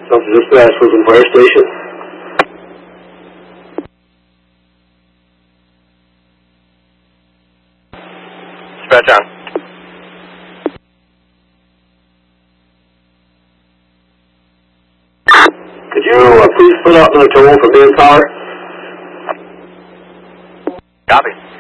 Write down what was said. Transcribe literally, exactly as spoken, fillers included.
Delta Dispatch, Woodland Fire Station. Dispatch on. Could you uh, please put out another toll for manpower? Copy.